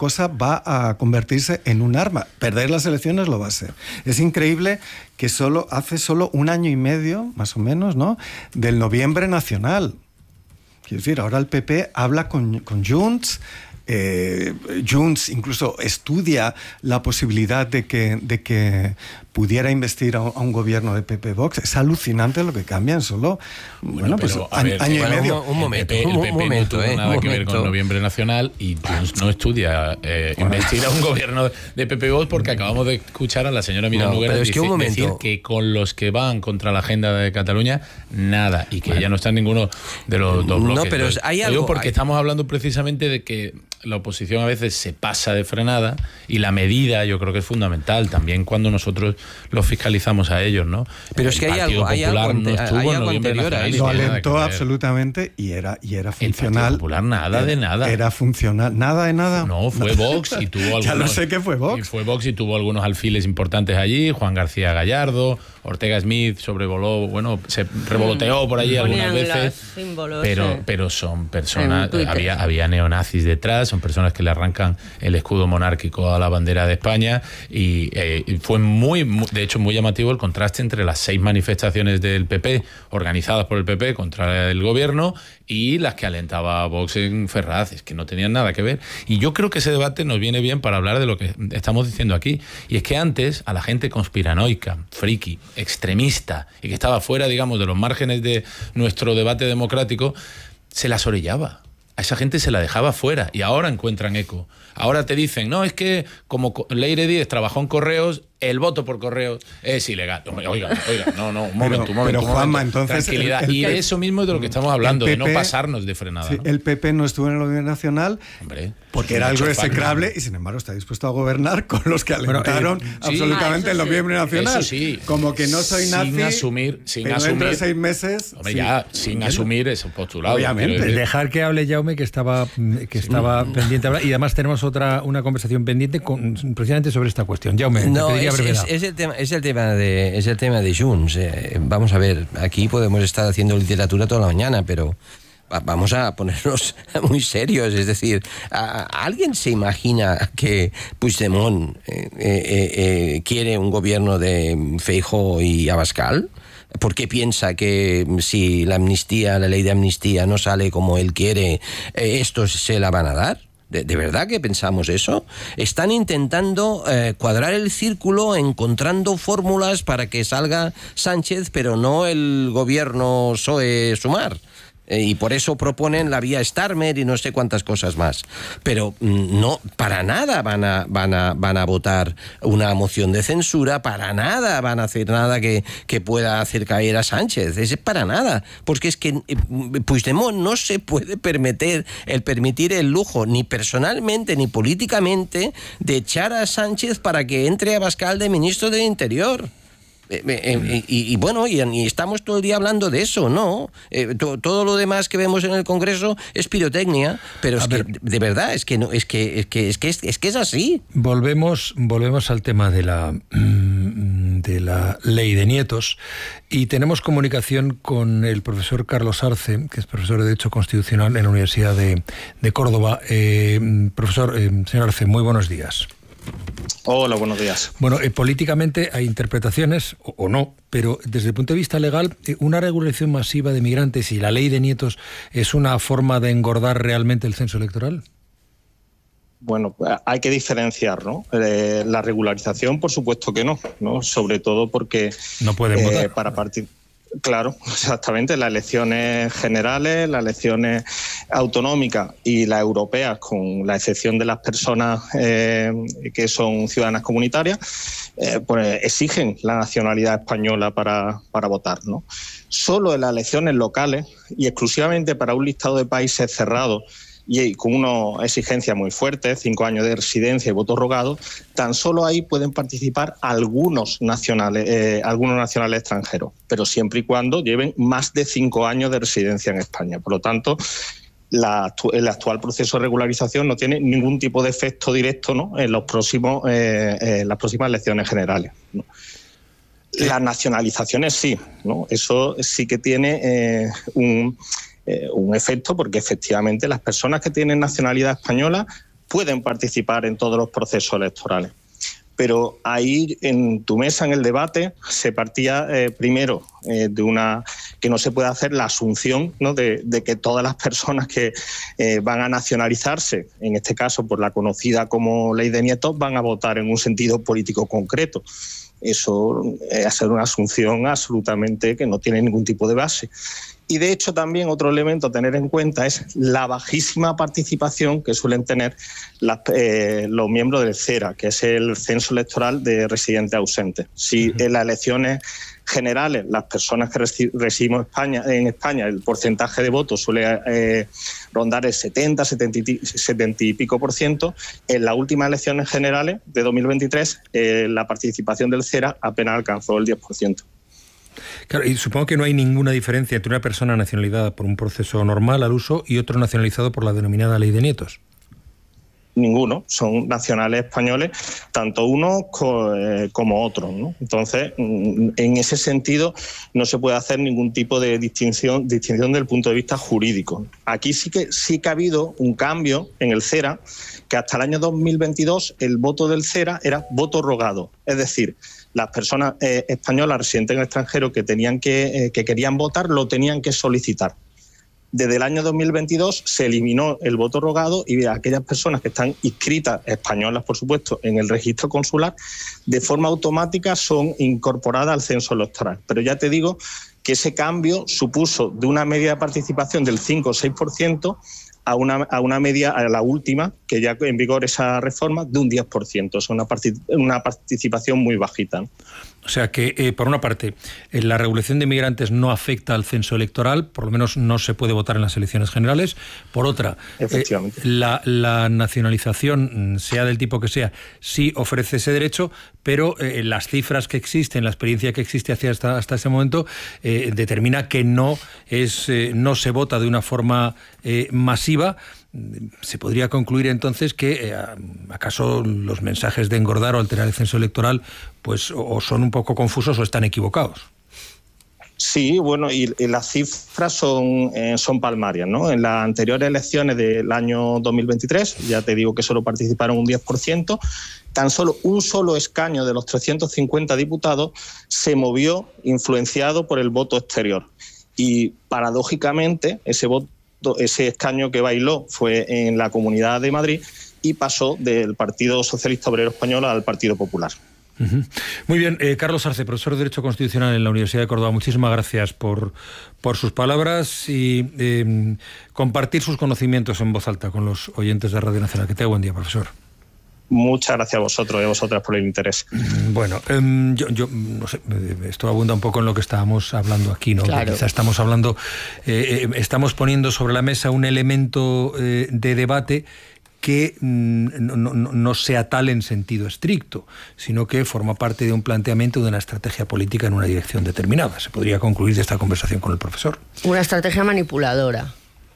cosa va a convertirse en un arma. Perder las elecciones lo va a ser. Es increíble que hace solo 1 año y medio, más o menos, ¿no?, del Noviembre Nacional. Quiero decir, ahora el PP habla con Junts. Junts incluso estudia la posibilidad de que pudiera investir a un gobierno de PP-Vox. Es alucinante lo que cambian solo, año y medio. Un momento. El PP no tuvo nada que ver con el Noviembre Nacional, y Junts no estudia investir a un gobierno de PP-Vox, porque acabamos de escuchar a la señora Mira Noguera decir que con los que van contra la agenda de Cataluña, nada, y que ya no está en ninguno de los dos bloques. No, pero hay algo... Porque estamos hablando precisamente de que la oposición a veces se pasa de frenada, y la medida yo creo que es fundamental también cuando nosotros los fiscalizamos a ellos, ¿no? Pero es que hay algo anterior a eso. Lo alentó absolutamente y era funcional. El Partido Popular nada de nada. Era funcional, nada de nada. No, fue Vox y tuvo algunos... Ya lo sé que fue Vox. Y fue Vox y tuvo algunos alfiles importantes allí, Juan García Gallardo, Ortega Smith sobrevoló, se revoloteó por allí algunas veces, pero son personas, había neonazis detrás, son personas que le arrancan el escudo monárquico a la bandera de España, y fue de hecho muy llamativo el contraste entre las 6 manifestaciones del PP organizadas por el PP contra el gobierno y las que alentaba Vox en Ferraz. Es que no tenían nada que ver, y yo creo que ese debate nos viene bien para hablar de lo que estamos diciendo aquí, y es que antes a la gente conspiranoica, friki, extremista, y que estaba fuera, digamos, de los márgenes de nuestro debate democrático, se las orillaba. A esa gente se la dejaba fuera, y ahora encuentran eco. Ahora te dicen, no, es que como Leire Díez trabajó en Correos, el voto por correo es ilegal. Oiga, no, un momento. Pero Juanma, entonces... Tranquilidad. Y de eso mismo es de lo que estamos hablando, PP, de no pasarnos de frenada. Sí, ¿no? El PP no estuvo en el gobierno nacional, porque era algo execrable, y sin embargo está dispuesto a gobernar con los que alentaron absolutamente el noviembre nacional. Eso sí. Como que no soy nazi, sin asumir 6 meses... sin asumir ese postulado. Obviamente. Dejar que hable Jaume, que estaba pendiente. Y además tenemos una conversación pendiente precisamente sobre esta cuestión. Jaume, te pediría brevedad. Es el tema de Junts. Vamos a ver, aquí podemos estar haciendo literatura toda la mañana, pero vamos a ponernos muy serios. Es decir, ¿alguien se imagina que Puigdemont quiere un gobierno de Feijóo y Abascal? ¿Por qué piensa que si la ley de amnistía no sale como él quiere, estos se la van a dar? ¿De verdad que pensamos eso? Están intentando cuadrar el círculo, encontrando fórmulas para que salga Sánchez, pero no el gobierno PSOE-Sumar. Y por eso proponen la vía Starmer y no sé cuántas cosas más. Pero no, para nada van a votar una moción de censura, para nada van a hacer nada que pueda hacer caer a Sánchez. Es para nada. Porque es que Puigdemont no se puede permitir el lujo, ni personalmente ni políticamente, de echar a Sánchez para que entre Abascal de ministro del Interior. Y estamos todo el día hablando de eso, ¿no? Todo lo demás que vemos en el Congreso es pirotecnia, pero de verdad es que es así. Volvemos al tema de la ley de nietos, y tenemos comunicación con el profesor Carlos Arce, que es profesor de Derecho Constitucional en la Universidad de Córdoba. Profesor, señor Arce, muy buenos días. Hola, buenos días. Bueno, políticamente hay interpretaciones, o no, pero desde el punto de vista legal, una regularización masiva de migrantes y la ley de nietos es una forma de engordar realmente el censo electoral. Bueno, hay que diferenciar, ¿no? La regularización, por supuesto que no, sobre todo porque no pueden votar. Para partir. Claro, exactamente. Las elecciones generales, las elecciones autonómicas y las europeas, con la excepción de las personas que son ciudadanas comunitarias, pues exigen la nacionalidad española para votar, ¿no? Solo en las elecciones locales y exclusivamente para un listado de países cerrados y con una exigencia muy fuerte, 5 años de residencia y voto rogado, tan solo ahí pueden participar algunos nacionales extranjeros, pero siempre y cuando lleven más de 5 años de residencia en España. Por lo tanto, el actual proceso de regularización no tiene ningún tipo de efecto directo, ¿no?, en las próximas elecciones generales, ¿no? Las nacionalizaciones sí, ¿no? Eso sí que tiene un efecto, porque efectivamente las personas que tienen nacionalidad española pueden participar en todos los procesos electorales. Pero ahí en tu mesa, en el debate, se partía primero de que no se puede hacer la asunción, ¿no?, de que todas las personas que van a nacionalizarse, en este caso por la conocida como ley de nietos, van a votar en un sentido político concreto. Eso es hacer una asunción absolutamente que no tiene ningún tipo de base. Y de hecho también otro elemento a tener en cuenta es la bajísima participación que suelen tener los miembros del CERA, que es el censo electoral de residentes ausentes. Si en las elecciones generales las personas que residimos en España, el porcentaje de votos suele rondar el 70 y pico %, en las últimas elecciones generales de 2023 la participación del CERA apenas alcanzó el 10%. Claro, y supongo que no hay ninguna diferencia entre una persona nacionalizada por un proceso normal al uso y otro nacionalizado por la denominada ley de nietos. Ninguno, son nacionales españoles, tanto unos como otros, ¿no? Entonces, en ese sentido, no se puede hacer ningún tipo de distinción desde el punto de vista jurídico. Aquí sí que ha habido un cambio en el CERA, que hasta el año 2022 el voto del CERA era voto rogado, es decir, las personas españolas residentes en el extranjero que querían votar lo tenían que solicitar. Desde el año 2022 se eliminó el voto rogado y aquellas personas que están inscritas, españolas por supuesto, en el registro consular, de forma automática son incorporadas al censo electoral. Pero ya te digo que ese cambio supuso de una media de participación del 5 o 6% a una media, a la última, que ya en vigor esa reforma, de un 10%. Es una participación muy bajita. O sea que, por una parte, la regulación de inmigrantes no afecta al censo electoral, por lo menos no se puede votar en las elecciones generales. Por otra, la nacionalización, sea del tipo que sea, sí ofrece ese derecho, pero las cifras que existen, la experiencia que existe hasta ese momento, determina que no se vota de una forma masiva. ¿Se podría concluir entonces que acaso los mensajes de engordar o alterar el censo electoral pues o son un poco confusos o están equivocados? Sí, bueno, y las cifras son palmarias, ¿no? En las anteriores elecciones del año 2023, ya te digo que solo participaron un 10%, tan solo un solo escaño de los 350 diputados se movió influenciado por el voto exterior. Y paradójicamente ese escaño que bailó fue en la Comunidad de Madrid y pasó del Partido Socialista Obrero Español al Partido Popular. Muy bien, Carlos Arce, profesor de Derecho Constitucional en la Universidad de Córdoba, muchísimas gracias por sus palabras y compartir sus conocimientos en voz alta con los oyentes de Radio Nacional. Que tenga buen día, profesor. Muchas gracias a vosotros y a vosotras por el interés. Bueno, yo no sé, esto abunda un poco en lo que estábamos hablando aquí, ¿no? Claro. Quizá estamos poniendo sobre la mesa un elemento de debate que no sea tal en sentido estricto, sino que forma parte de un planteamiento de una estrategia política en una dirección determinada. Se podría concluir de esta conversación con el profesor. Una estrategia manipuladora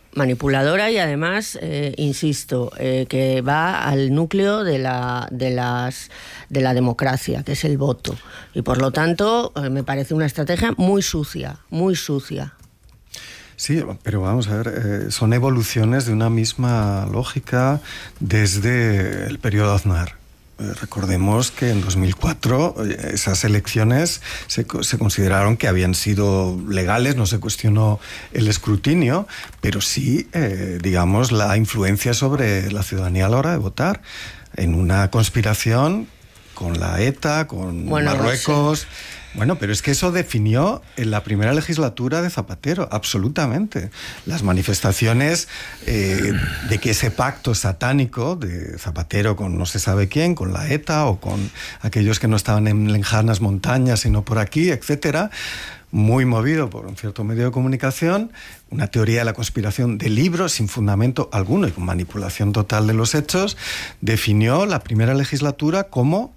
y además, insisto, que va al núcleo de la democracia, que es el voto. Y por lo tanto, me parece una estrategia muy sucia, muy sucia. Sí, pero vamos a ver, son evoluciones de una misma lógica desde el periodo Aznar. Recordemos que en 2004 esas elecciones se consideraron que habían sido legales, no se cuestionó el escrutinio, pero sí, digamos, la influencia sobre la ciudadanía a la hora de votar, en una conspiración con la ETA, con Marruecos. Sí. Bueno, pero es que eso definió en la primera legislatura de Zapatero, absolutamente. Las manifestaciones de que ese pacto satánico de Zapatero con no se sabe quién, con la ETA o con aquellos que no estaban en lejanas montañas sino por aquí, etcétera, muy movido por un cierto medio de comunicación, una teoría de la conspiración de libro sin fundamento alguno y con manipulación total de los hechos, definió la primera legislatura como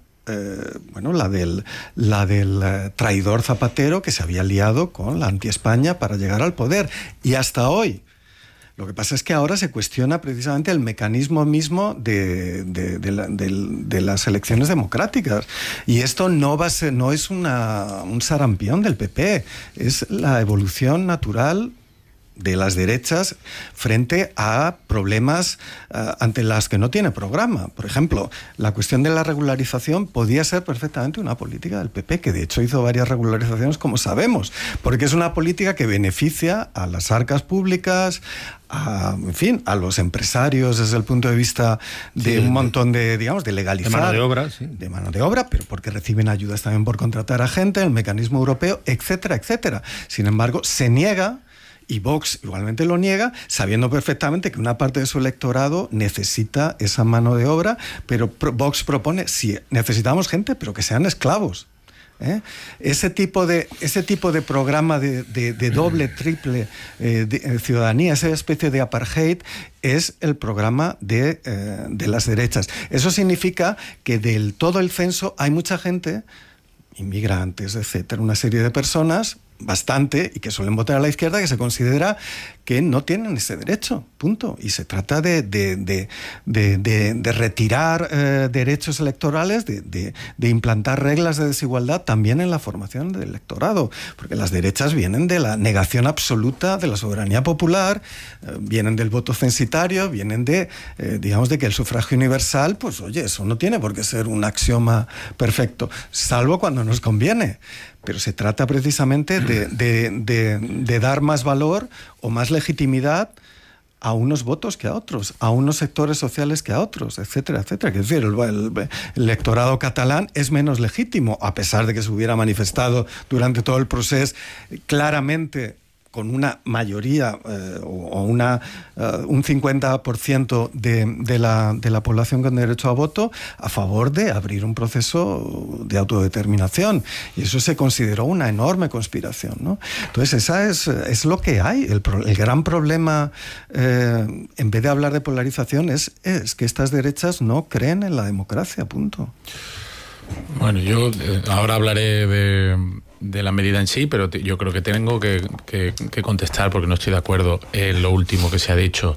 la del traidor Zapatero que se había liado con la anti-España para llegar al poder. Y hasta hoy. Lo que pasa es que ahora se cuestiona precisamente el mecanismo mismo de las elecciones democráticas. Y esto no es un sarampión del PP, es la evolución natural de las derechas frente a problemas ante las que no tiene programa. Por ejemplo, la cuestión de la regularización podía ser perfectamente una política del PP, que de hecho hizo varias regularizaciones, como sabemos, porque es una política que beneficia a las arcas públicas, en fin, a los empresarios desde el punto de vista de un montón de, digamos, de legalizar. De mano de obra, sí. De mano de obra, pero porque reciben ayudas también por contratar a gente, el mecanismo europeo, etcétera, etcétera. Sin embargo, se niega, y Vox igualmente lo niega, sabiendo perfectamente que una parte de su electorado necesita esa mano de obra, pero Vox propone, sí, necesitamos gente, pero que sean esclavos. Ese tipo de programa de doble, triple de ciudadanía, esa especie de apartheid, es el programa de las derechas. Eso significa que del todo el censo hay mucha gente, inmigrantes, etcétera, una serie de personas, bastante, y que suelen votar a la izquierda, que se considera que no tienen ese derecho, punto. Y se trata de retirar derechos electorales, de implantar reglas de desigualdad también en la formación del electorado, porque las derechas vienen de la negación absoluta de la soberanía popular, vienen del voto censitario, vienen digamos, de que el sufragio universal, pues oye, eso no tiene por qué ser un axioma perfecto, salvo cuando nos conviene. Pero se trata precisamente de dar más valor o más legitimidad a unos votos que a otros, a unos sectores sociales que a otros, etcétera, etcétera. Es decir, el electorado catalán es menos legítimo, a pesar de que se hubiera manifestado durante todo el proceso claramente con una mayoría o un 50% de la población con derecho a voto a favor de abrir un proceso de autodeterminación. Y eso se consideró una enorme conspiración, ¿no? Entonces, esa es lo que hay. El gran problema, en vez de hablar de polarización, es que estas derechas no creen en la democracia, punto. Bueno, yo ahora hablaré de la medida en sí, pero yo creo que tengo que contestar, porque no estoy de acuerdo en lo último que se ha dicho.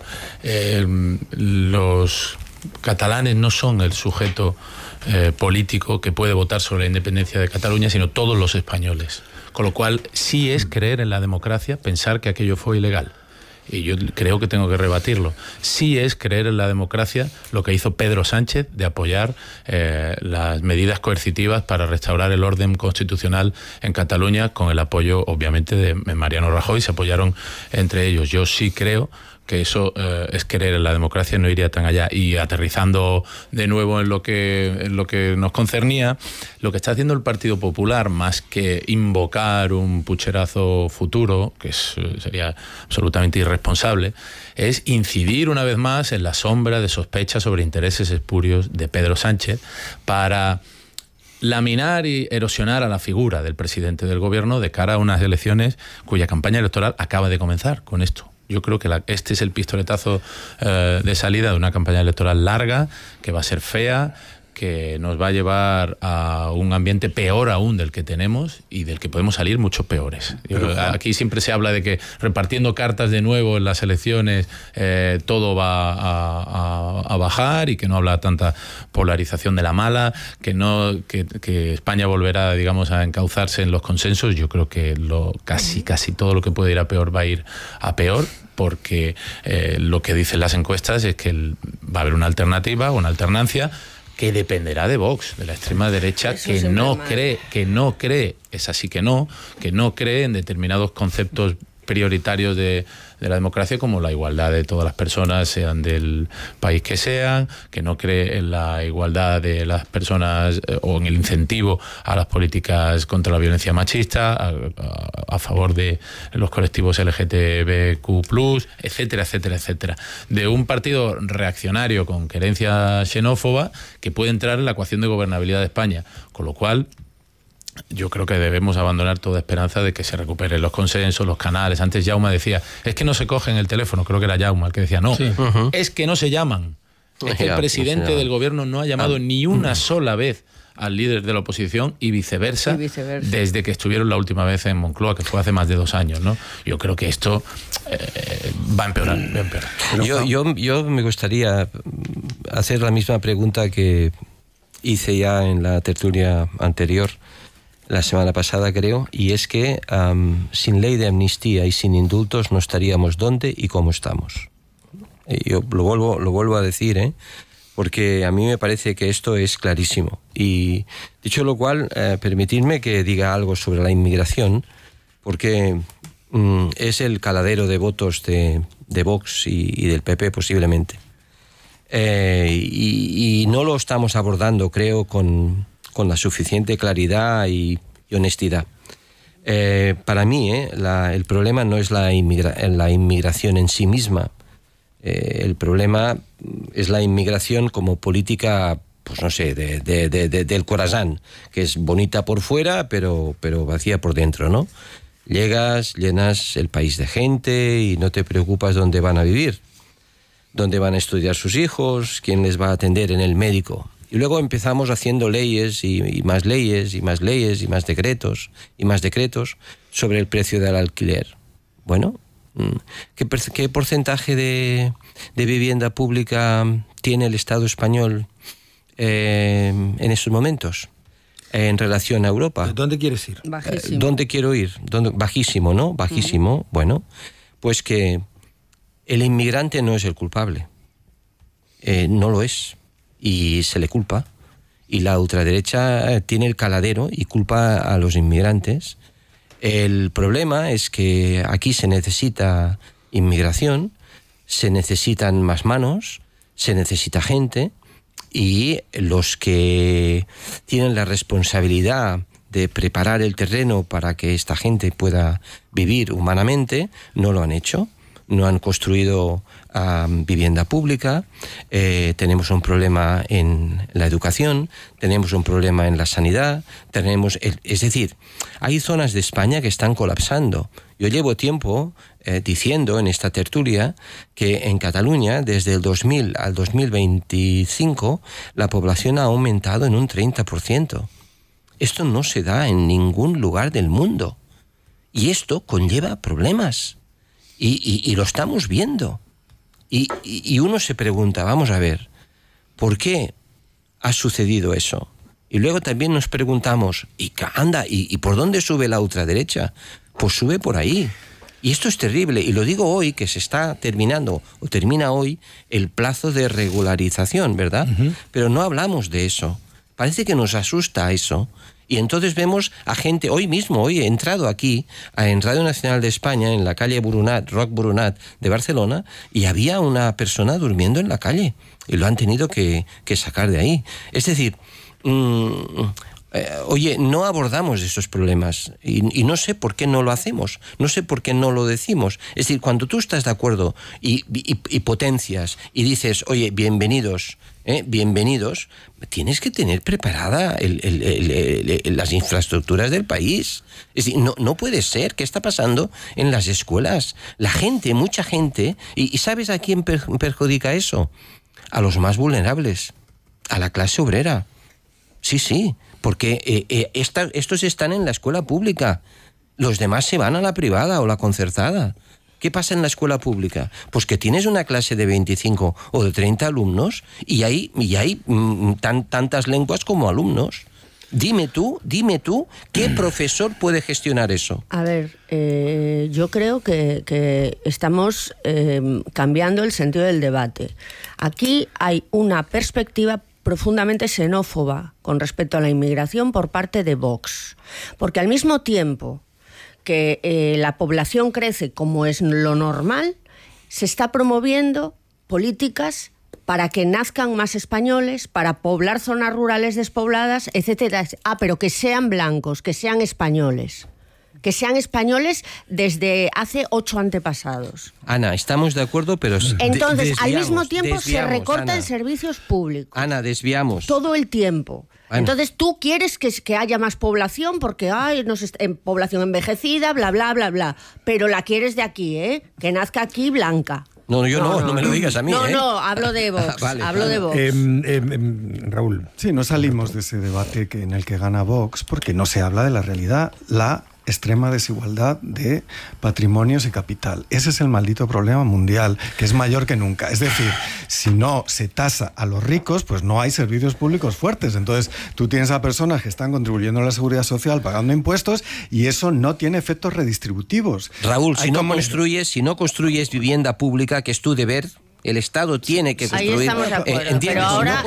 Los catalanes no son el sujeto político que puede votar sobre la independencia de Cataluña, sino todos los españoles. Con lo cual, sí es creer en la democracia pensar que aquello fue ilegal. Y yo creo que tengo que rebatirlo. Sí es creer en la democracia lo que hizo Pedro Sánchez de apoyar las medidas coercitivas para restaurar el orden constitucional en Cataluña, con el apoyo, obviamente, de Mariano Rajoy. Se apoyaron entre ellos. Yo sí creo que eso es creer en la democracia, no iría tan allá. Y aterrizando de nuevo en lo que nos concernía, lo que está haciendo el Partido Popular, más que invocar un pucherazo futuro, que sería absolutamente irresponsable, es incidir una vez más en la sombra de sospechas sobre intereses espurios de Pedro Sánchez para laminar y erosionar a la figura del presidente del gobierno de cara a unas elecciones cuya campaña electoral acaba de comenzar con esto. Yo creo que este es el pistoletazo de salida de una campaña electoral larga, que va a ser fea, que nos va a llevar a un ambiente peor aún del que tenemos y del que podemos salir mucho peores. Aquí siempre se habla de que repartiendo cartas de nuevo en las elecciones todo va a bajar, y que no habla tanta polarización de la mala, que España volverá, digamos, a encauzarse en los consensos. Yo creo que casi todo lo que puede ir a peor va a ir a peor, porque lo que dicen las encuestas es que va a haber una alternativa, una alternancia, que dependerá de Vox, de la extrema derecha, que no cree, es así que no cree en determinados conceptos prioritarios de la democracia, como la igualdad de todas las personas, sean del país que sean, que no cree en la igualdad de las personas o en el incentivo a las políticas contra la violencia machista, a favor de los colectivos LGTBQ+, etcétera, etcétera, etcétera. De un partido reaccionario con querencia xenófoba que puede entrar en la ecuación de gobernabilidad de España, con lo cual yo creo que debemos abandonar toda esperanza de que se recuperen los consensos, los canales. Antes Jaume decía, es que no se cogen el teléfono, creo que era Jaume el que decía, no, sí. Es que no se llaman. Es que el presidente del gobierno no ha llamado ni una sola vez al líder de la oposición y viceversa, desde que estuvieron la última vez en Moncloa, que fue hace más de 2 años, ¿no? Yo creo que esto va a empeorar. Yo me gustaría hacer la misma pregunta que hice ya en la tertulia anterior. la semana pasada creo, y es que sin ley de amnistía y sin indultos no estaríamos donde y cómo estamos. Yo lo vuelvo a decir, porque a mí me parece que esto es clarísimo. Y dicho lo cual, permitidme que diga algo sobre la inmigración, porque es el caladero de votos de Vox y del PP posiblemente. Y no lo estamos abordando, creo, con la suficiente claridad y honestidad. Para mí, el problema no es la inmigración en sí misma. El problema es la inmigración como política, pues no sé, del corazón, que es bonita por fuera, pero vacía por dentro, ¿no? Llegas, llenas el país de gente y no te preocupas dónde van a vivir, dónde van a estudiar sus hijos, quién les va a atender en el médico. Y luego empezamos haciendo leyes y más leyes y más leyes y más decretos sobre el precio del alquiler. Bueno, ¿qué porcentaje de vivienda pública tiene el Estado español en estos momentos en relación a Europa? ¿Dónde quieres ir? Bajísimo. ¿Dónde quiero ir? Bajísimo, ¿no? Bajísimo. Bueno, pues que el inmigrante no es el culpable. No lo es. Y se le culpa. Y la ultraderecha tiene el caladero y culpa a los inmigrantes. El problema es que aquí se necesita inmigración, se necesitan más manos, se necesita gente, y los que tienen la responsabilidad de preparar el terreno para que esta gente pueda vivir humanamente no lo han hecho. No han construido vivienda pública, tenemos un problema en la educación, tenemos un problema en la sanidad, es decir, hay zonas de España que están colapsando. Yo llevo tiempo diciendo en esta tertulia que en Cataluña, desde el 2000 al 2025, la población ha aumentado en un 30%. Esto no se da en ningún lugar del mundo. Y esto conlleva problemas. Y lo estamos viendo. Y uno se pregunta, vamos a ver, ¿por qué ha sucedido eso? Y luego también nos preguntamos, ¿y por dónde sube la ultraderecha? Pues sube por ahí. Y esto es terrible. Y lo digo hoy, que se está terminando, o termina hoy, el plazo de regularización, ¿verdad? Uh-huh. Pero no hablamos de eso. Parece que nos asusta eso. Y entonces vemos a gente, hoy he entrado aquí en Radio Nacional de España, en la calle Roc Brunat de Barcelona, y había una persona durmiendo en la calle, y lo han tenido que sacar de ahí. Es decir, no abordamos esos problemas, y no sé por qué no lo hacemos, no sé por qué no lo decimos. Es decir, cuando tú estás de acuerdo y potencias y dices, oye, bienvenidos, tienes que tener preparada las infraestructuras del país. Es decir, no puede ser. ¿Qué está pasando en las escuelas? La gente, mucha gente, y ¿sabes a quién perjudica eso? A los más vulnerables, a la clase obrera. Sí, porque estos están en la escuela pública, los demás se van a la privada o la concertada. ¿Qué pasa en la escuela pública? Pues que tienes una clase de 25 o de 30 alumnos y hay tantas lenguas como alumnos. Dime tú, ¿qué profesor puede gestionar eso? A ver, yo creo que estamos cambiando el sentido del debate. Aquí hay una perspectiva profundamente xenófoba con respecto a la inmigración por parte de Vox. Porque al mismo tiempo que la población crece como es lo normal, se está promoviendo políticas para que nazcan más españoles, para poblar zonas rurales despobladas, etcétera. Pero que sean blancos, que sean españoles. Que sean españoles desde hace 8 antepasados. Ana, estamos de acuerdo, pero entonces, al mismo tiempo se recortan servicios públicos. Ana, desviamos. Todo el tiempo. Ana. Entonces tú quieres que haya más población porque hay población envejecida, bla, bla, bla, bla. Pero la quieres de aquí, que nazca aquí blanca. No, yo no me lo digas a mí. No, hablo de Vox. Vale, hablo de Vox. Raúl. Sí, no salimos de ese debate en el que gana Vox porque no se habla de la realidad. La extrema desigualdad de patrimonios y capital. Ese es el maldito problema mundial, que es mayor que nunca. Es decir, si no se tasa a los ricos, pues no hay servicios públicos fuertes. Entonces, tú tienes a personas que están contribuyendo a la seguridad social, pagando impuestos, y eso no tiene efectos redistributivos. Raúl, si no construyes vivienda pública, que es tu deber, el Estado tiene que construir. Ahí estamos de acuerdo, pero ahora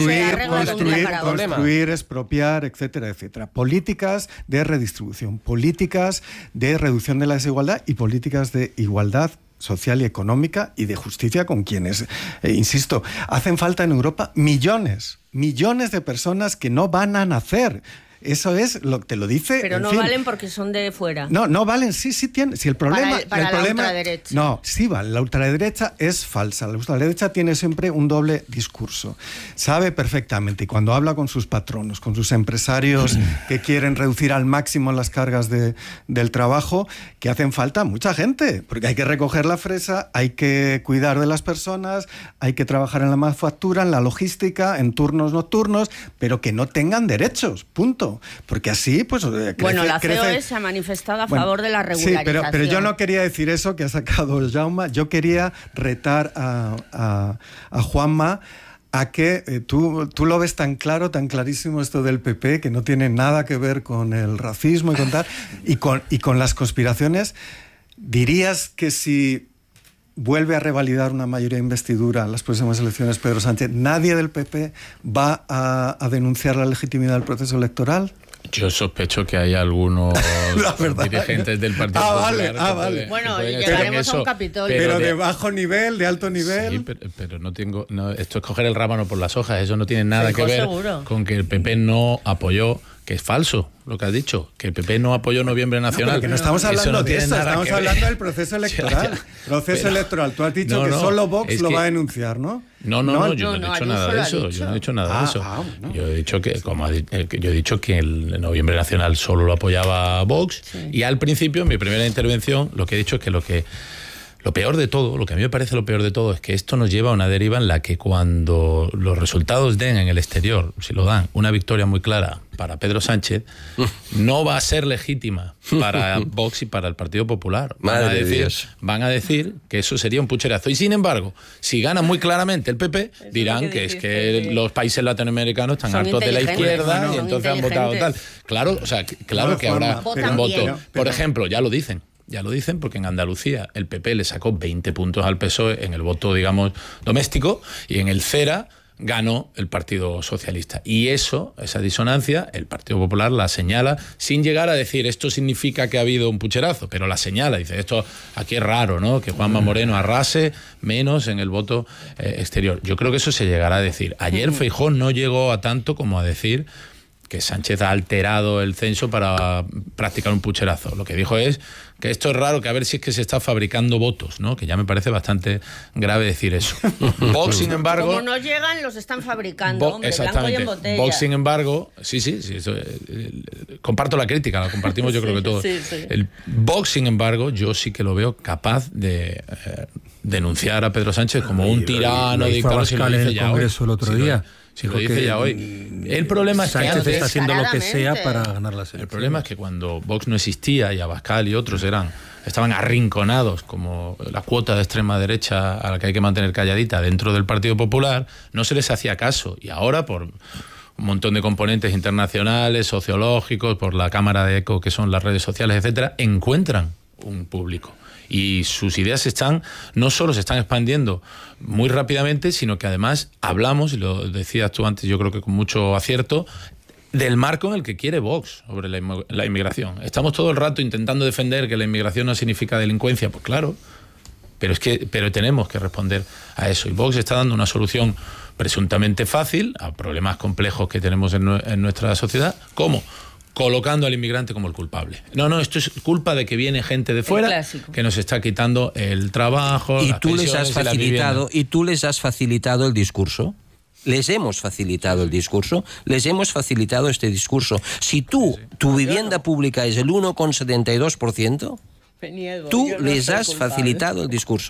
construir, expropiar, etcétera, etcétera. Políticas de redistribución, políticas de reducción de la desigualdad y políticas de igualdad social y económica y de justicia con quienes, insisto, hacen falta en Europa millones de personas que no van a nacer. Eso es lo que te lo dice. Pero no valen porque son de fuera. No valen, sí tienen. Si el problema, para la ultraderecha. No, sí vale. La ultraderecha es falsa. La ultraderecha tiene siempre un doble discurso. Sabe perfectamente, y cuando habla con sus patronos, con sus empresarios que quieren reducir al máximo las cargas del trabajo, que hacen falta mucha gente, porque hay que recoger la fresa, hay que cuidar de las personas, hay que trabajar en la manufactura, en la logística, en turnos nocturnos, pero que no tengan derechos, punto. Porque así, pues... Bueno, la COE se ha manifestado a favor de la regularización. Sí, pero yo no quería decir eso que ha sacado el Jaume. Yo quería retar a Juanma a que tú lo ves tan claro, tan clarísimo esto del PP, que no tiene nada que ver con el racismo y con tal, y con las conspiraciones. ¿Dirías que si vuelve a revalidar una mayoría de investidura en las próximas elecciones Pedro Sánchez, nadie del PP va a denunciar la legitimidad del proceso electoral? Yo sospecho que hay algunos dirigentes del Partido Popular. Vale. Bueno, llegaremos a un Capitolio. Pero de bajo nivel, de alto nivel. Sí, pero no tengo... esto es coger el rábano por las hojas. Eso no tiene nada que ver con que el PP no apoyó, que es falso lo que has dicho, que el PP no apoyó Noviembre Nacional. Que no estamos hablando de eso, estamos hablando del proceso electoral. Electoral. Tú has dicho que solo Vox lo va a denunciar, ¿no? No, yo no he dicho nada de eso. Yo no he dicho nada de eso. Yo he dicho que el Noviembre Nacional solo lo apoyaba Vox, y al principio, en mi primera intervención, lo que he dicho es que lo peor de todo, lo que a mí me parece lo peor de todo, es que esto nos lleva a una deriva en la que cuando los resultados den en el exterior, si lo dan, una victoria muy clara para Pedro Sánchez, no va a ser legítima para Vox y para el Partido Popular. Van a decir que eso sería un pucherazo. Y sin embargo, si gana muy claramente el PP, dirán que es que los países latinoamericanos están hartos de la izquierda y entonces han votado tal. Claro, que habrá un voto. Por ejemplo, ya lo dicen porque en Andalucía el PP le sacó 20 puntos al PSOE en el voto, digamos, doméstico, y en el CERA ganó el Partido Socialista. Y esa disonancia, el Partido Popular la señala sin llegar a decir esto significa que ha habido un pucherazo, pero la señala, dice esto aquí es raro, ¿no? Que Juanma Moreno arrase menos en el voto exterior. Yo creo que eso se llegará a decir. Ayer Feijóo no llegó a tanto como a decir que Sánchez ha alterado el censo para practicar un pucherazo. Lo que dijo es que esto es raro, que a ver si es que se está fabricando votos, ¿no? Que ya me parece bastante grave decir eso. Vox, sin embargo... Como no llegan, los están fabricando, blanco y en botella. Vox, sin embargo... Sí, eso, comparto la crítica, la compartimos yo creo que todos. Sí. El Vox, sin embargo, yo sí que lo veo capaz de denunciar a Pedro Sánchez como un tirano, dictador, si lo dice en el Congreso el otro día. Si lo dice ya hoy. El problema es que Sánchez está haciendo lo que sea para ganar las elecciones. El problema es que cuando Vox no existía y Abascal y otros estaban arrinconados como la cuota de extrema derecha a la que hay que mantener calladita dentro del Partido Popular, no se les hacía caso. Y ahora, por un montón de componentes internacionales, sociológicos, por la cámara de eco que son las redes sociales, etcétera, encuentran un público. Y sus ideas no solo se están expandiendo muy rápidamente, sino que además hablamos, y lo decías tú antes, yo creo que con mucho acierto, del marco en el que quiere Vox sobre la inmigración. Estamos todo el rato intentando defender que la inmigración no significa delincuencia, pues claro, pero tenemos que responder a eso. Y Vox está dando una solución presuntamente fácil a problemas complejos que tenemos en nuestra sociedad, ¿cómo? Colocando al inmigrante como el culpable. No, esto es culpa de que viene gente de fuera que nos está quitando el trabajo, y tú les has facilitado el discurso. Les hemos facilitado el discurso, les hemos facilitado este discurso. Si tu vivienda pública es el 1,72%, tú les has facilitado el discurso.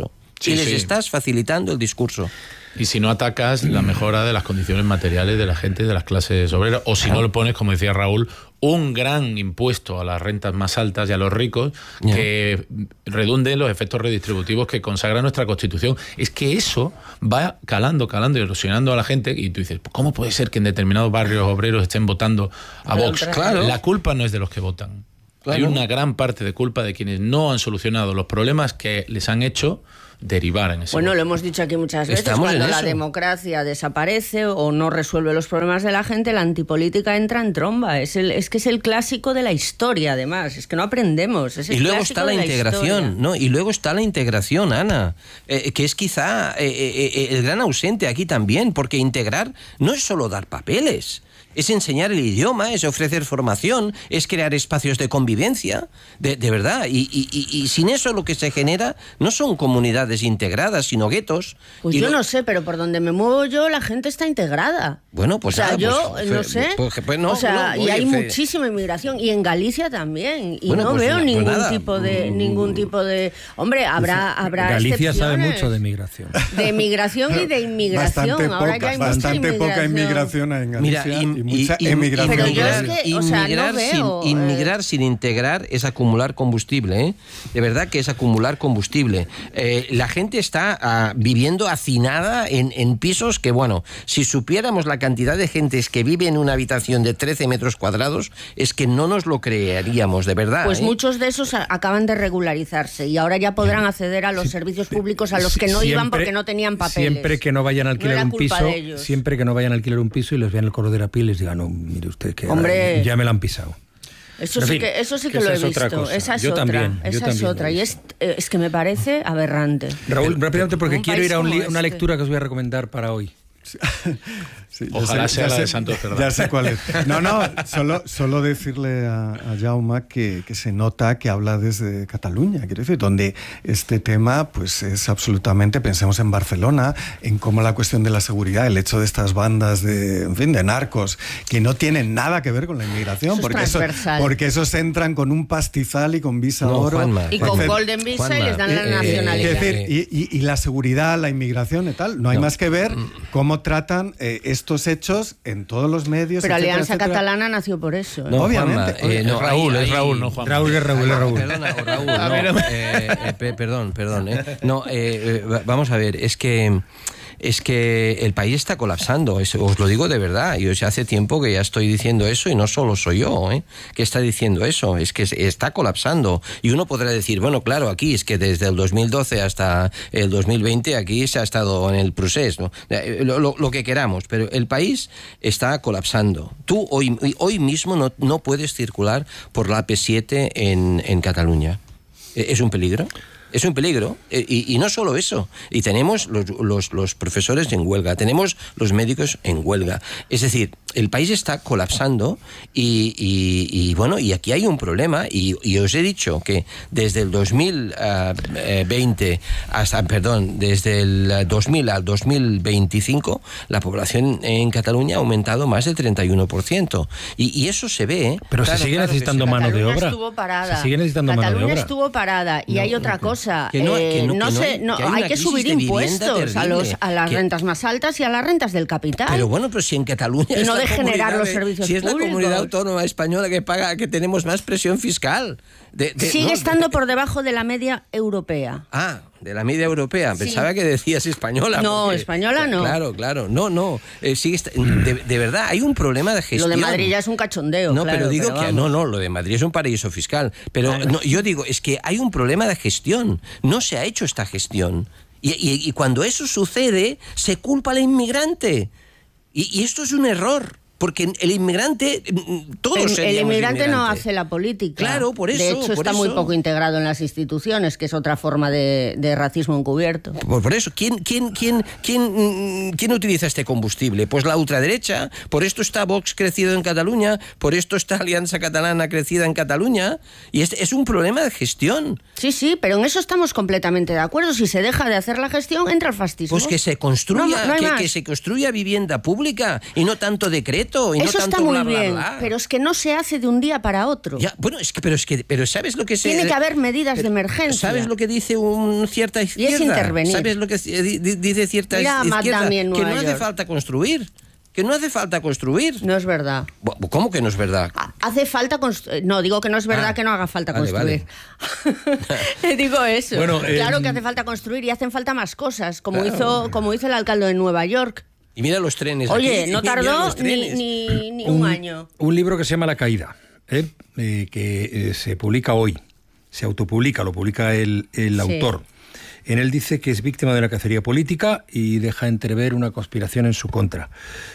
y les estás facilitando el discurso. Y si no atacas la mejora de las condiciones materiales de la gente, de las clases obreras, o si no le pones, como decía Raúl, un gran impuesto a las rentas más altas y a los ricos que redunde en los efectos redistributivos que consagra nuestra Constitución. Es que eso va calando y erosionando a la gente, y tú dices, ¿cómo puede ser que en determinados barrios obreros estén votando a Vox? Claro. La culpa no es de los que votan. Claro. Hay una gran parte de culpa de quienes no han solucionado los problemas que les han hecho derivar en ese lo hemos dicho aquí muchas veces, cuando la democracia desaparece o no resuelve los problemas de la gente, la antipolítica entra en tromba. Es que es el clásico de la historia, además. Es que no aprendemos. Es el y luego está la integración, historia. ¿no? Y luego está la integración, Ana, que es quizá el gran ausente aquí también, porque integrar no es solo dar papeles. Es enseñar el idioma, es ofrecer formación, es crear espacios de convivencia, de verdad. Y sin eso lo que se genera no son comunidades integradas, sino guetos. Pues yo no sé, pero por donde me muevo yo, la gente está integrada. Bueno, pues... O sea, yo no sé. Y hay muchísima inmigración. Y en Galicia también. Y no veo ningún tipo de... Hombre, habrá Galicia sabe mucho de migración. De migración y de inmigración. Bastante poca inmigración en Galicia. Mira, mucha emigración. Pero yo es que, inmigrar sin integrar es acumular combustible, ¿eh? De verdad que es acumular combustible. La gente está viviendo hacinada en pisos que, bueno, si supiéramos la cantidad de gente que vive en una habitación de 13 metros cuadrados, es que no nos lo creeríamos, de verdad. Pues muchos de esos acaban de regularizarse y ahora ya podrán acceder a los servicios públicos a los que no iban porque no tenían papeles. Siempre que no vayan a alquilar un piso y les vean el color de la piel, les digan, no, mire usted que ya me la han pisado. Eso sí que lo he visto. Esa es otra. Y es que me parece aberrante. Raúl, rápidamente, porque quiero ir a una lectura que os voy a recomendar para hoy. Sí, ojalá sea la de Santos Cerdá. Ya sé cuál es. No, solo decirle a Jaume que se nota que habla desde Cataluña, quiero decir, donde este tema pues es absolutamente, pensemos en Barcelona, en cómo la cuestión de la seguridad, el hecho de estas bandas de narcos, que no tienen nada que ver con la inmigración, porque esos entran con un pastizal y con visa oro. Juanma, y con Golden Visa y les dan la nacionalidad. Es decir, y la seguridad, la inmigración y tal, no hay más que ver cómo tratan estos hechos en todos los medios. Pero Alianza Catalana nació por eso. No, obviamente. Juanma, es Raúl, no Juan. Raúl. Perdona, Raúl, perdón. Vamos a ver, es que el país está colapsando, os lo digo de verdad. Yo ya hace tiempo que ya estoy diciendo eso, y no solo soy yo que está diciendo eso, es que está colapsando. Y uno podrá decir, bueno, claro, aquí es que desde el 2012 hasta el 2020 aquí se ha estado en el proceso, ¿no? Lo que queramos, pero el país está colapsando. Tú hoy mismo no puedes circular por la AP7 en Cataluña. ¿Es un peligro? Es un peligro, y no solo eso, y tenemos los profesores en huelga, tenemos los médicos en huelga, es decir, el país está colapsando y bueno, y aquí hay un problema, y os he dicho que desde el 2020 desde el 2000 al 2025 la población en Cataluña ha aumentado más del 31%, y eso se ve. Pero se sigue necesitando mano de obra. Cataluña estuvo parada, y hay otra cosa. Hay que subir impuestos a las rentas más altas y a las rentas del capital. Pero bueno, pero si en Cataluña y no degenerar los servicios públicos. Si es la comunidad autónoma española que tenemos más presión fiscal. Sigue estando por debajo de la media europea. De la media europea. Pensaba que decías española. No, española no. Claro. No. De verdad, hay un problema de gestión. Lo de Madrid ya es un cachondeo. No, pero digo que lo de Madrid es un paraíso fiscal. Pero yo digo, es que hay un problema de gestión. No se ha hecho esta gestión. Y cuando eso sucede, se culpa al inmigrante. Y esto es un error. Porque el inmigrante, el inmigrante no hace la política. Claro, por eso. De hecho, está muy poco integrado en las instituciones, que es otra forma de racismo encubierto. Por eso, ¿quién utiliza este combustible? Pues la ultraderecha. Por esto está Vox crecido en Cataluña, por esto está Alianza Catalana crecida en Cataluña. Y es un problema de gestión. Sí, pero en eso estamos completamente de acuerdo. Si se deja de hacer la gestión, entra el fascismo. Pues que se construya, que se construya vivienda pública y no tanto decreto. respeto y eso no tanto está muy bla, bla, bien, bla. pero es que no se hace de un día para otro. Ya, bueno, pero ¿sabes lo que se... Tiene que haber medidas de emergencia. ¿Sabes lo que dice cierta izquierda? Y es intervenir. ¿Sabes lo que dice cierta izquierda? Que no hace falta construir. Que no hace falta construir. No es verdad. ¿Cómo que no es verdad? Hace falta construir. No, digo que no es verdad que no haga falta construir. Vale. Digo eso. Bueno, claro que hace falta construir y hacen falta más cosas, como hizo el alcalde de Nueva York. Y mira los trenes. Oye, aquí, no tardó ni un año. Un libro que se llama La Caída, que se publica hoy. Se autopublica, lo publica el autor. En él dice que es víctima de una cacería política y deja entrever una conspiración en su contra.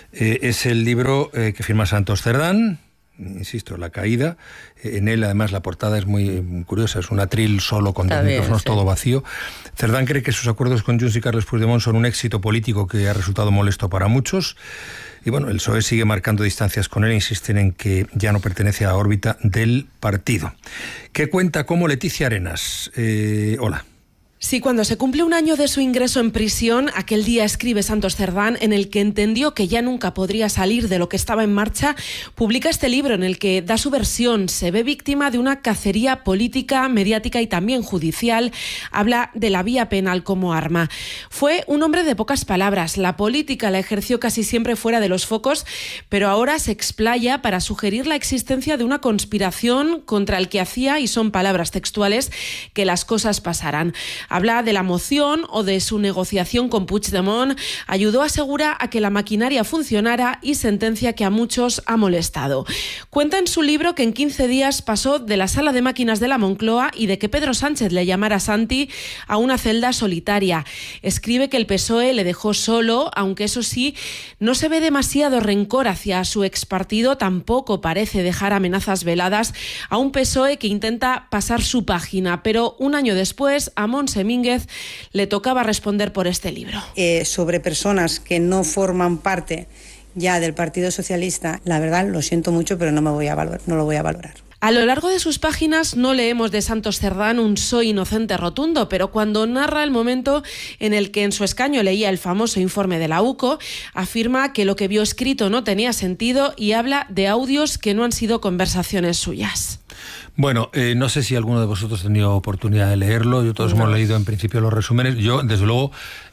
Es el libro que firma Santos Cerdán, insisto, La Caída. En él, además, la portada es muy curiosa, es un atril solo con dos micrófonos, todo vacío. Cerdán cree que sus acuerdos con Junts y Carles Puigdemont son un éxito político que ha resultado molesto para muchos. Y bueno, el PSOE sigue marcando distancias con él e insisten en que ya no pertenece a la órbita del partido. ¿Qué cuenta como Leticia Arenas? Hola. Sí, cuando se cumple un año de su ingreso en prisión, aquel día escribe Santos Cerdán, en el que entendió que ya nunca podría salir de lo que estaba en marcha, publica este libro en el que da su versión. Se ve víctima de una cacería política, mediática y también judicial. Habla de la vía penal como arma. Fue un hombre de pocas palabras. La política la ejerció casi siempre fuera de los focos, pero ahora se explaya para sugerir la existencia de una conspiración contra el que hacía, y son palabras textuales, que las cosas pasaran. Habla de la moción o de su negociación con Puigdemont, ayudó, asegura, a que la maquinaria funcionara y sentencia que a muchos ha molestado. Cuenta en su libro que en 15 días pasó de la sala de máquinas de la Moncloa y de que Pedro Sánchez le llamara Santi a una celda solitaria. Escribe que el PSOE le dejó solo, aunque eso sí, no se ve demasiado rencor hacia su expartido, tampoco parece dejar amenazas veladas a un PSOE que intenta pasar su página, pero un año después a Montse Mínguez le tocaba responder por este libro. Sobre personas que no forman parte ya del Partido Socialista, la verdad lo siento mucho, pero no lo voy a valorar. A lo largo de sus páginas no leemos de Santos Cerdán un soy inocente rotundo, pero cuando narra el momento en el que en su escaño leía el famoso informe de la UCO, afirma que lo que vio escrito no tenía sentido y habla de audios que no han sido conversaciones suyas. Bueno, no sé si alguno de vosotros ha tenido oportunidad de leerlo. Yo todos hemos leído en principio los resúmenes. Yo, desde luego,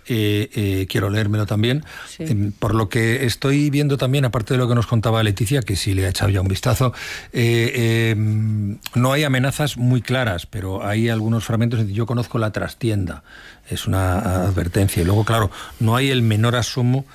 quiero leérmelo también. Sí. Por lo que estoy viendo también, aparte de lo que nos contaba Leticia, que sí le ha echado ya un vistazo, no hay amenazas muy claras, pero hay algunos fragmentos. Yo conozco la trastienda, es una advertencia. Y luego, claro, no hay el menor asomo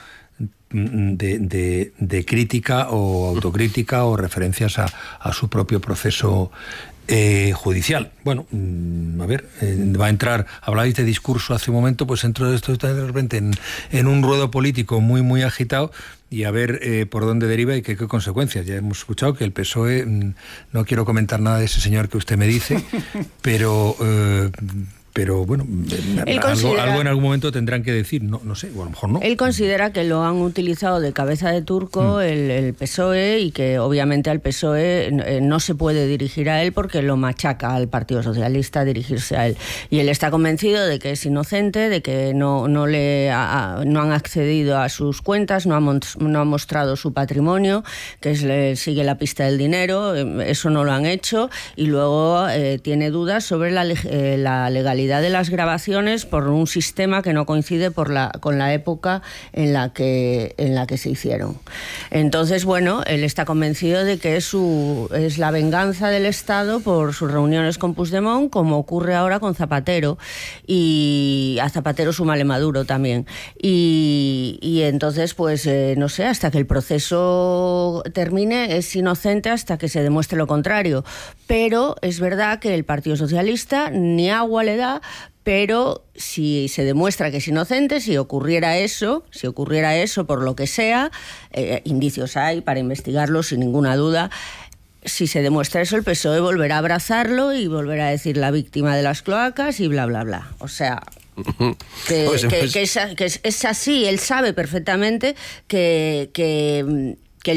de crítica o autocrítica o referencias a su propio proceso judicial. Bueno, a ver, va a entrar, hablabais de discurso hace un momento, pues entro de esto de repente en un ruedo político muy, muy agitado y a ver por dónde deriva y qué consecuencias. Ya hemos escuchado que el PSOE, no quiero comentar nada de ese señor que usted me dice, pero bueno, algo en algún momento tendrán que decir, no sé, o a lo mejor no. Él considera que lo han utilizado de cabeza de turco el PSOE y que obviamente al PSOE no se puede dirigir a él porque lo machaca al Partido Socialista dirigirse a él. Y él está convencido de que es inocente, de que no han accedido a sus cuentas, no ha mostrado su patrimonio, que sigue la pista del dinero, eso no lo han hecho, y luego tiene dudas sobre la legalidad de las grabaciones por un sistema que no coincide con la época en la que se hicieron. Entonces, bueno, él está convencido de que es la venganza del Estado por sus reuniones con Puigdemont, como ocurre ahora con Zapatero, y a Zapatero súmale Maduro también. Y entonces, pues, no sé, hasta que el proceso termine, es inocente hasta que se demuestre lo contrario. Pero es verdad que el Partido Socialista ni agua le da, pero si se demuestra que es inocente, si ocurriera eso por lo que sea, indicios hay para investigarlo sin ninguna duda. Si se demuestra eso, el PSOE volverá a abrazarlo y volverá a decir la víctima de las cloacas y bla, bla, bla. O sea, que es así. Él sabe perfectamente que el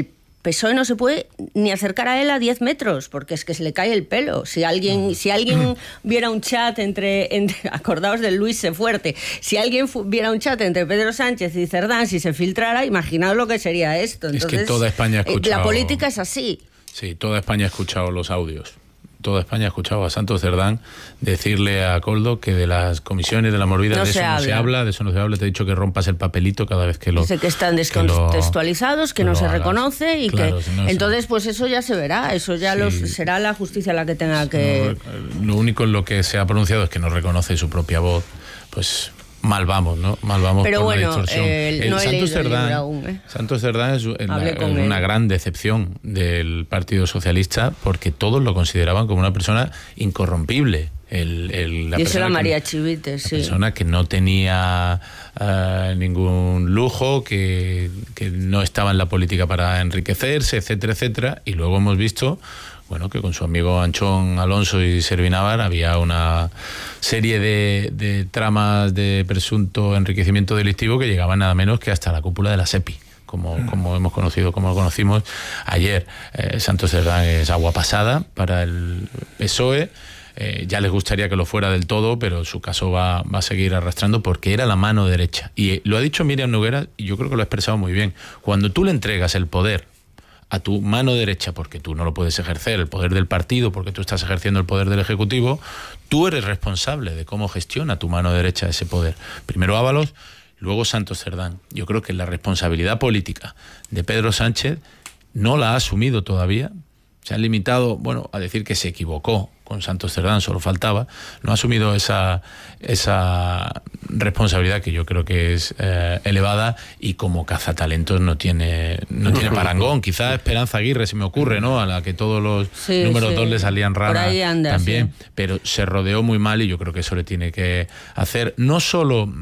PSOE no se puede ni acercar a él a 10 metros, porque es que se le cae el pelo. Si alguien viera un chat entre acordaos del Luis Sefuerte, si alguien viera un chat entre Pedro Sánchez y Cerdán, si se filtrara, imaginaos lo que sería esto. Entonces, es que toda España ha escuchado... La política es así. Sí, toda España ha escuchado los audios. Toda España ha escuchado a Santos Cerdán decirle a Koldo que de las comisiones de la Movida no de eso no se habla, de eso no se habla. Te he dicho que rompas el papelito cada vez que lo... Dice que están descontextualizados, que no se reconoce y claro, que... Si no, entonces, pues eso ya se verá, eso ya será la justicia la que tenga que... Lo único en lo que se ha pronunciado es que no reconoce su propia voz, pues... Mal vamos, ¿no? Mal vamos. Pero por bueno, la distorsión. no Santos Cerdán, Santos Cerdán es una gran decepción del Partido Socialista porque todos lo consideraban como una persona incorrompible. Y eso era María Chivite, sí. Una persona que no tenía ningún lujo, que no estaba en la política para enriquecerse, etcétera, etcétera. Y luego hemos visto... Bueno, que con su amigo Anchón Alonso y Servinávar había una serie de tramas de presunto enriquecimiento delictivo que llegaban nada menos que hasta la cúpula de la SEPI, como hemos conocido, como lo conocimos ayer. Santos Cerdán es agua pasada para el PSOE. Ya les gustaría que lo fuera del todo, pero su caso va a seguir arrastrando porque era la mano derecha. Y lo ha dicho Míriam Noguera, y yo creo que lo ha expresado muy bien. Cuando tú le entregas el poder a tu mano derecha, porque tú no lo puedes ejercer, el poder del partido, porque tú estás ejerciendo el poder del Ejecutivo, tú eres responsable de cómo gestiona tu mano derecha ese poder. Primero Ábalos, luego Santos Cerdán. Yo creo que la responsabilidad política de Pedro Sánchez no la ha asumido todavía. Se han limitado, a decir que se equivocó con Santos Cerdán, solo faltaba. No ha asumido esa responsabilidad que yo creo que es elevada y como cazatalentos no tiene parangón. Quizá Esperanza Aguirre se me ocurre, ¿no? A la que todos los números 2 le salían raras también, sí. Pero se rodeó muy mal y yo creo que eso le tiene que hacer no solo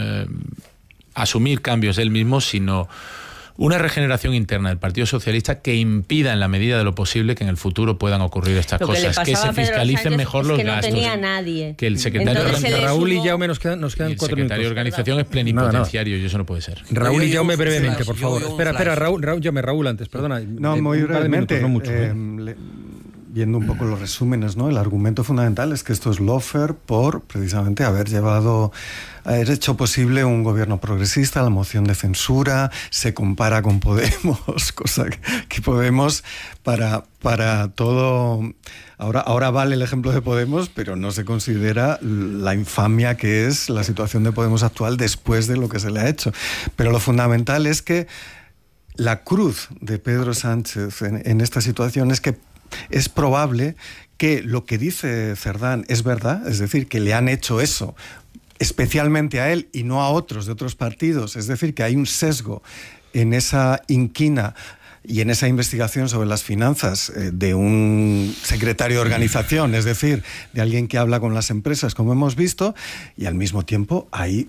asumir cambios él mismo, sino una regeneración interna del Partido Socialista que impida en la medida de lo posible que en el futuro puedan ocurrir estas cosas, que se fiscalicen mejor los gastos. No tenía nadie. Que el secretario Raúl y Jaume nos quedan 4 minutos. El secretario de organización es plenipotenciario y eso no puede ser. Raúl y Jaume brevemente, por favor. Espera, Raúl antes, perdona. No, muy brevemente. No mucho, viendo un poco los resúmenes, ¿no? El argumento fundamental es que esto es lawfare por precisamente haber hecho posible un gobierno progresista, la moción de censura, se compara con Podemos, cosa que Podemos para todo... Ahora vale el ejemplo de Podemos, pero no se considera la infamia que es la situación de Podemos actual después de lo que se le ha hecho. Pero lo fundamental es que la cruz de Pedro Sánchez en esta situación es que es probable que lo que dice Cerdán es verdad, es decir, que le han hecho eso especialmente a él y no a otros de otros partidos, es decir, que hay un sesgo en esa inquina y en esa investigación sobre las finanzas de un secretario de organización, es decir, de alguien que habla con las empresas, como hemos visto, y al mismo tiempo hay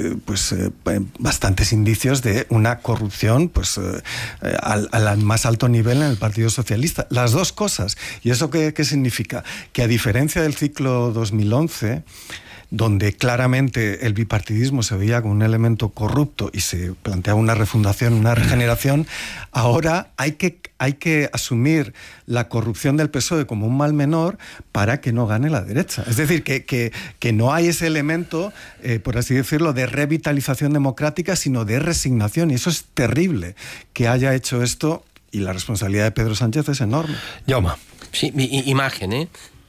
bastantes indicios de una corrupción al más alto nivel en el Partido Socialista. Las dos cosas. ¿Y eso qué significa? Que a diferencia del ciclo 2011, donde claramente el bipartidismo se veía como un elemento corrupto y se planteaba una refundación, una regeneración, ahora hay que asumir la corrupción del PSOE como un mal menor para que no gane la derecha. Es decir, que no hay ese elemento, por así decirlo, de revitalización democrática, sino de resignación. Y eso es terrible, que haya hecho esto, y la responsabilidad de Pedro Sánchez es enorme. Jaume. Sí, imagen,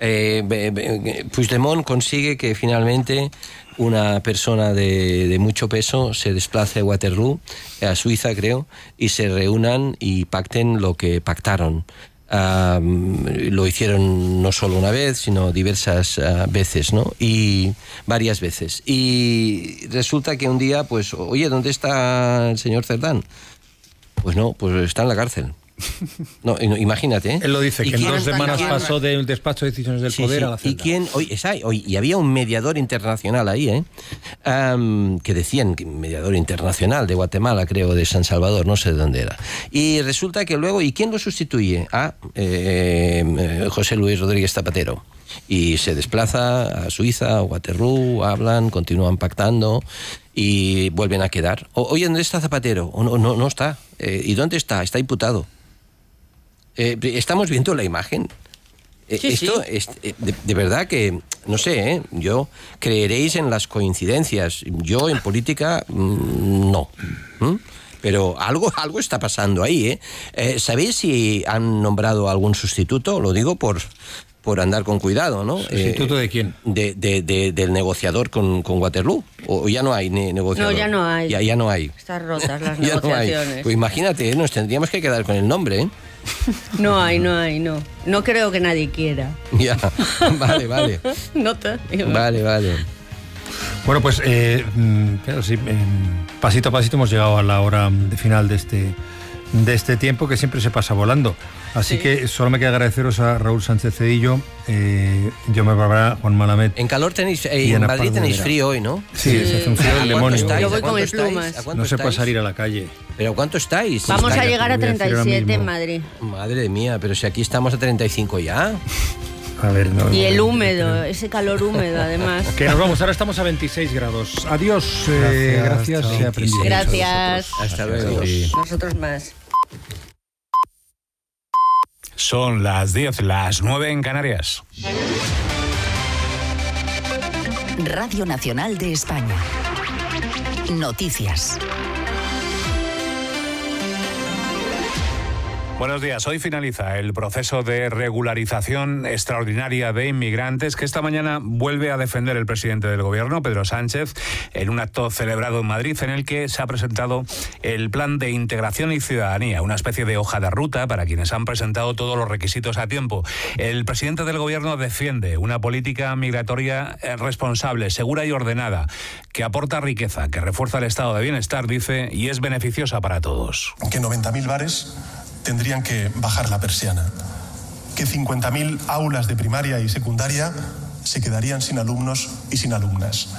Puigdemont consigue que finalmente una persona de mucho peso se desplace a Waterloo, a Suiza creo, y se reúnan y pacten lo que pactaron. Lo hicieron no solo una vez, sino diversas veces, ¿no? Y varias veces. Y resulta que un día, pues, oye, ¿dónde está el señor Cerdán? Pues no, pues está en la cárcel. No, imagínate. Él lo dice, que en 2 semanas pasó del despacho de decisiones del poder a la celda. Y había un mediador internacional ahí, que decían que mediador internacional de Guatemala, creo, de San Salvador, no sé de dónde era. Y resulta que luego, ¿y quién lo sustituye? José Luis Rodríguez Zapatero. Y se desplaza a Suiza, a Waterloo, hablan, continúan pactando y vuelven a quedar. Oye, ¿dónde está Zapatero? No está. ¿Y dónde está? Está imputado. Estamos viendo la imagen. Esto es de verdad que, no sé, yo creeréis en las coincidencias. Yo en política, no. Pero algo está pasando ahí, ¿Sabéis si han nombrado algún sustituto? Lo digo por andar con cuidado, ¿no? ¿Sustituto de quién? Del negociador con Waterloo. ¿O ya no hay negociador? No, ya no hay. Ya no hay. Están rotas las ya negociaciones. No hay. Pues imagínate, nos tendríamos que quedar con el nombre, No hay. No creo que nadie quiera. Ya, vale. Vale. Vale. Bueno, pues claro, sí, pasito a pasito hemos llegado a la hora de final de este tiempo, que siempre se pasa volando. Así que solo me queda agradeceros a Raúl Sánchez Cedillo, Jaume Barberá, Juan Malamet. En calor tenéis, en Madrid tenéis frío hoy, ¿no? Sí, se hace un frío del demonio. Yo voy con el plumas. No se puede salir a la calle. ¿Pero cuánto estáis? Vamos a llegar a 37 en Madrid. Madre mía, pero si aquí estamos a 35 ya. A ver, no. Y el húmedo, ese calor húmedo, además. Que nos vamos, ahora estamos a 26 grados. Adiós, gracias. Gracias. Hasta luego. Nosotros más. Son las 10, las 9 en Canarias. Radio Nacional de España. Noticias. Buenos días. Hoy finaliza el proceso de regularización extraordinaria de inmigrantes que esta mañana vuelve a defender el presidente del Gobierno, Pedro Sánchez, en un acto celebrado en Madrid en el que se ha presentado el Plan de Integración y Ciudadanía, una especie de hoja de ruta para quienes han presentado todos los requisitos a tiempo. El presidente del Gobierno defiende una política migratoria responsable, segura y ordenada, que aporta riqueza, que refuerza el estado de bienestar, dice, y es beneficiosa para todos. Que 90.000 bares tendrían que bajar la persiana, que 50.000 aulas de primaria y secundaria se quedarían sin alumnos y sin alumnas,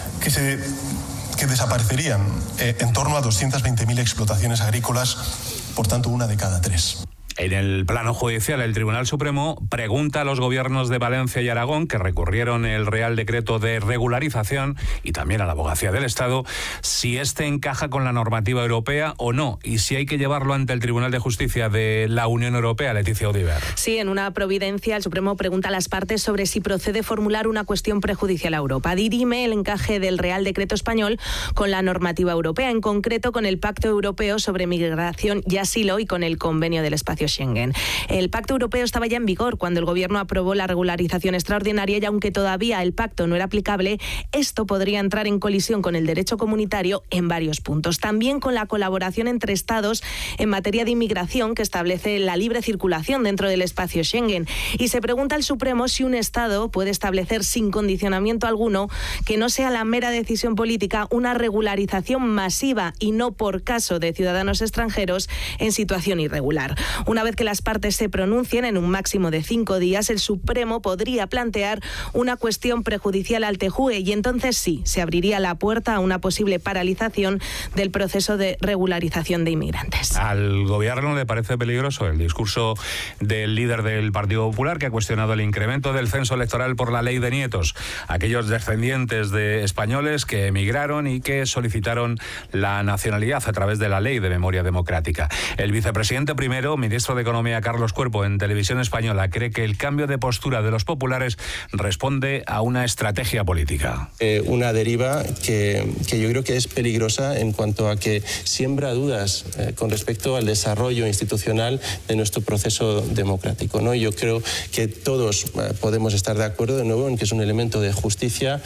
que desaparecerían en torno a 220.000 explotaciones agrícolas, por tanto una de cada 3. En el plano judicial, el Tribunal Supremo pregunta a los gobiernos de Valencia y Aragón, que recurrieron el Real Decreto de regularización, y también a la Abogacía del Estado, si este encaja con la normativa europea o no, y si hay que llevarlo ante el Tribunal de Justicia de la Unión Europea. Leticia Odiver. Sí, en una providencia, el Supremo pregunta a las partes sobre si procede formular una cuestión prejudicial a Europa. Dirime el encaje del Real Decreto español con la normativa europea, en concreto con el Pacto Europeo sobre Migración y Asilo y con el Convenio del Espacio Schengen. El Pacto Europeo estaba ya en vigor cuando el Gobierno aprobó la regularización extraordinaria y aunque todavía el pacto no era aplicable, esto podría entrar en colisión con el derecho comunitario en varios puntos. También con la colaboración entre Estados en materia de inmigración que establece la libre circulación dentro del espacio Schengen. Y se pregunta al Supremo si un Estado puede establecer sin condicionamiento alguno que no sea la mera decisión política una regularización masiva y no por caso de ciudadanos extranjeros en situación irregular. Una vez que las partes se pronuncien en un máximo de 5 días, el Supremo podría plantear una cuestión prejudicial al TJUE y entonces sí, se abriría la puerta a una posible paralización del proceso de regularización de inmigrantes. Al Gobierno le parece peligroso el discurso del líder del Partido Popular, que ha cuestionado el incremento del censo electoral por la ley de nietos, aquellos descendientes de españoles que emigraron y que solicitaron la nacionalidad a través de la ley de memoria democrática. El vicepresidente primero, ministro de Economía, Carlos Cuerpo, en Televisión Española, cree que el cambio de postura de los populares responde a una estrategia política. Una deriva que yo creo que es peligrosa en cuanto a que siembra dudas con respecto al desarrollo institucional de nuestro proceso democrático, ¿no? Yo creo que todos podemos estar de acuerdo de nuevo en que es un elemento de justicia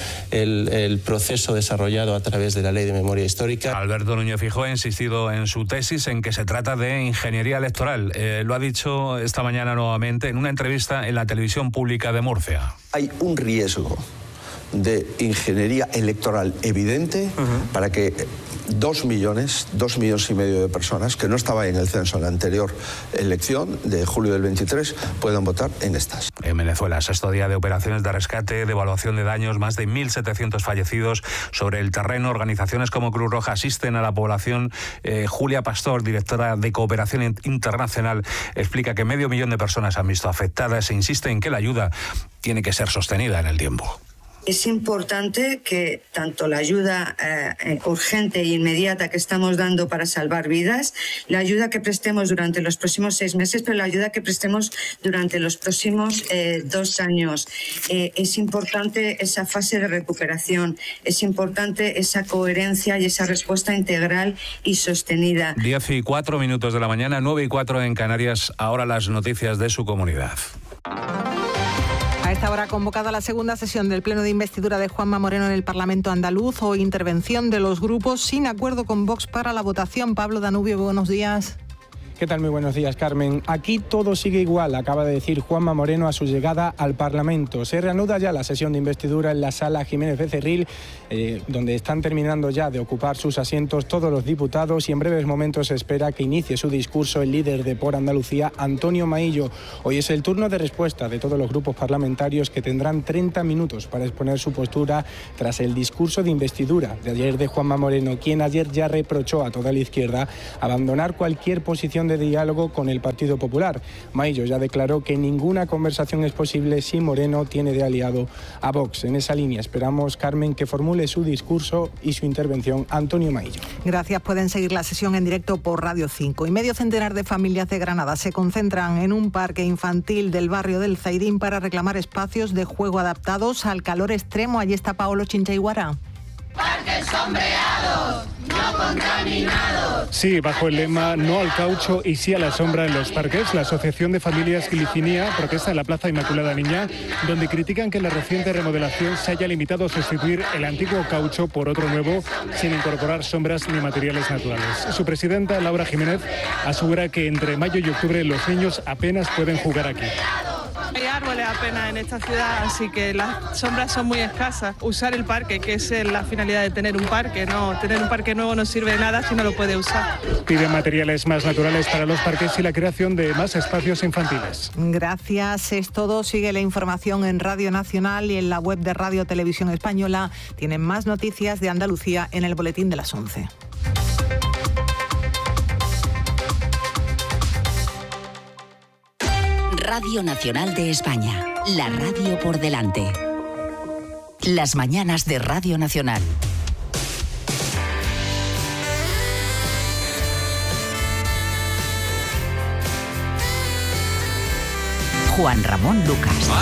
el proceso desarrollado a través de la Ley de Memoria Histórica. Alberto Núñez Feijóo ha insistido en su tesis en que se trata de ingeniería electoral. Lo ha dicho esta mañana nuevamente en una entrevista en la televisión pública de Murcia. Hay un riesgo de ingeniería electoral evidente para que 2 millones y medio de personas que no estaban en el censo en la anterior elección de julio del 23 puedan votar en estas. En Venezuela, sexto día de operaciones de rescate, de evaluación de daños, más de 1.700 fallecidos sobre el terreno. Organizaciones como Cruz Roja asisten a la población. Julia Pastor, directora de Cooperación Internacional, explica que 500.000 de personas han visto afectadas e insiste en que la ayuda tiene que ser sostenida en el tiempo. Es importante que tanto la ayuda urgente e inmediata que estamos dando para salvar vidas, la ayuda que prestemos durante los próximos 6 meses, pero la ayuda que prestemos durante los próximos 2 años. Es importante esa fase de recuperación, es importante esa coherencia y esa respuesta integral y sostenida. 10:04 de la mañana, 9:04 en Canarias. Ahora las noticias de su comunidad. A esta hora convocada la segunda sesión del Pleno de Investidura de Juanma Moreno en el Parlamento andaluz. Hoy intervención de los grupos sin acuerdo con Vox para la votación. Pablo Danubio, buenos días. ¿Qué tal? Muy buenos días, Carmen. Aquí todo sigue igual, acaba de decir Juanma Moreno a su llegada al Parlamento. Se reanuda ya la sesión de investidura en la sala Jiménez Becerril, donde están terminando ya de ocupar sus asientos todos los diputados, y en breves momentos se espera que inicie su discurso el líder de Por Andalucía, Antonio Maillo. Hoy es el turno de respuesta de todos los grupos parlamentarios, que tendrán 30 minutos para exponer su postura tras el discurso de investidura de ayer de Juanma Moreno, quien ayer ya reprochó a toda la izquierda abandonar cualquier posición de diálogo con el Partido Popular. Maillo ya declaró que ninguna conversación es posible si Moreno tiene de aliado a Vox. En esa línea esperamos, Carmen, que formule su discurso y su intervención Antonio Maillo. Gracias. Pueden seguir la sesión en directo por Radio 5. Y medio centenar de familias de Granada se concentran en un parque infantil del barrio del Zaidín para reclamar espacios de juego adaptados al calor extremo. Allí está Paolo Chinchaiguara. Parques sombreados, no contaminados. Sí, bajo el lema no al caucho y sí a la sombra en los parques, la Asociación de Familias Quilicinía protesta en la Plaza Inmaculada Niña, donde critican que en la reciente remodelación se haya limitado a sustituir el antiguo caucho por otro nuevo, sin incorporar sombras ni materiales naturales. Su presidenta, Laura Jiménez, asegura que entre mayo y octubre los niños apenas pueden jugar aquí. Hay árboles apenas en esta ciudad, así que las sombras son muy escasas. Usar el parque, que es la finalidad de tener un parque, no tener un parque nuevo no sirve de nada si no lo puede usar. Piden materiales más naturales para los parques y la creación de más espacios infantiles. Gracias, es todo. Sigue la información en Radio Nacional y en la web de Radio Televisión Española. Tienen más noticias de Andalucía en el boletín de las 11. Radio Nacional de España, la radio por delante. Las mañanas de Radio Nacional. Juan Ramón Lucas.